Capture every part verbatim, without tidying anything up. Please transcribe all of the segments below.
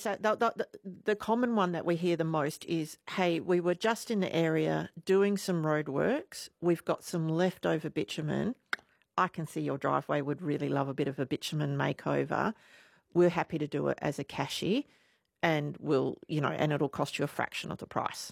say the, the, the common one that we hear the most is, hey, we were just in the area doing some road works. We've got some leftover bitumen. I can see your driveway would really love a bit of a bitumen makeover. We're happy to do it as a cashie, and we'll, you know, and it'll cost you a fraction of the price.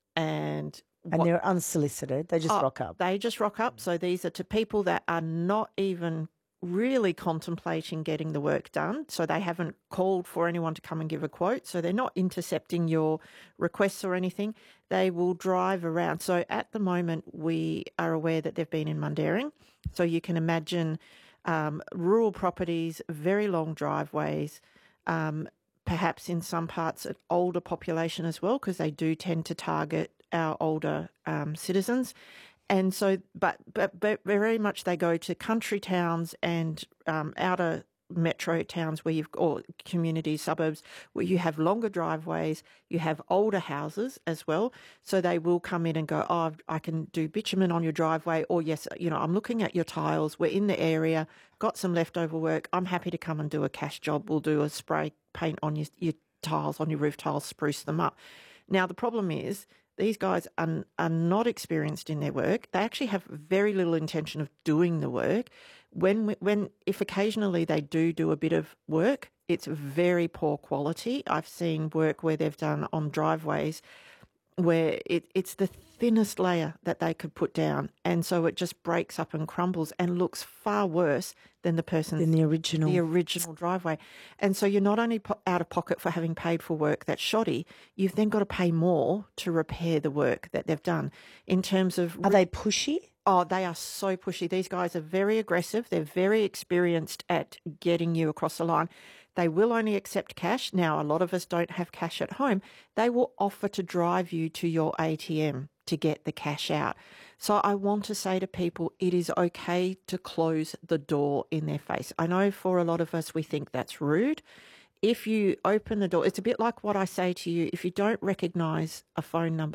And And what, they're unsolicited. They just oh, rock up. They just rock up. So these are to people that are not even really contemplating getting the work done. So they haven't called for anyone to come and give a quote. So they're not intercepting your requests or anything. They will drive around. So at the moment, we are aware that they've been in Mundaring. So you can imagine um, rural properties, very long driveways, um, perhaps in some parts an older population as well, because they do tend to target our older um, citizens. And so, but, but but very much they go to country towns and um, outer metro towns where you've, or communities, suburbs, where you have longer driveways, you have older houses as well. So they will come in and go, oh, I can do bitumen on your driveway, or yes, you know, I'm looking at your tiles, we're in the area, got some leftover work, I'm happy to come and do a cash job. We'll do a spray paint on your, your tiles, on your roof tiles, spruce them up. Now, the problem is, these guys are, are not experienced in their work. They actually have very little intention of doing the work. When, when, if occasionally they do do a bit of work, it's very poor quality. I've seen work where they've done on driveways where it, it's the thinnest layer that they could put down. And so it just breaks up and crumbles and looks far worse than the person's In the original. the original driveway. And so you're not only po- out of pocket for having paid for work that's shoddy, you've then got to pay more to repair the work that they've done. In terms of... Are they pushy? Oh, they are so pushy. These guys are very aggressive. They're very experienced at getting you across the line. They will only accept cash. Now, a lot of us don't have cash at home. They will offer to drive you to your A T M to get the cash out. So I want to say to people, it is okay to close the door in their face. I know for a lot of us, we think that's rude. If you open the door, it's a bit like what I say to you. If you don't recognise a phone number